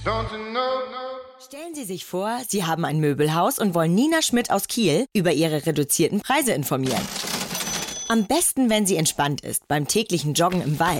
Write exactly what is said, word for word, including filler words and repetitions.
Stellen Sie sich vor, Sie haben ein Möbelhaus und wollen Nina Schmidt aus Kiel über ihre reduzierten Preise informieren. Am besten, wenn sie entspannt ist beim täglichen Joggen im Wald.